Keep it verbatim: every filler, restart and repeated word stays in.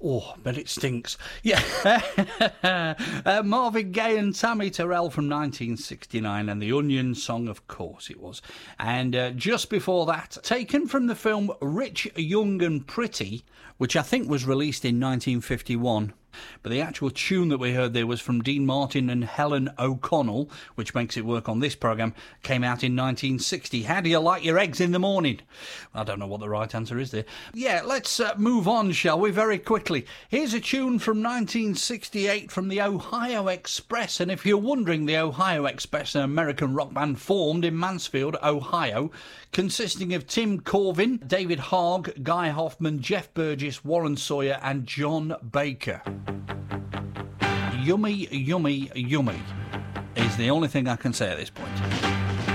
Oh, but it stinks. Yeah. uh, Marvin Gaye and Tammy Terrell from nineteen sixty-nine, and the Onion song, of course it was. And uh, just before that, taken from the film Rich, Young and Pretty, which I think was released in nineteen fifty-one. But the actual tune that we heard there was from Dean Martin and Helen O'Connell, which makes it work on this programme, came out in nineteen sixty. How do you like your eggs in the morning? I don't know what the right answer is there. Yeah, let's uh, move on, shall we, very quickly. Here's a tune from nineteen sixty-eight from the Ohio Express. And if you're wondering, the Ohio Express, an American rock band formed in Mansfield, Ohio, consisting of Tim Corvin, David Haag, Guy Hoffman, Jeff Burgess, Warren Sawyer and John Baker. Yummy, yummy, yummy is the only thing I can say at this point.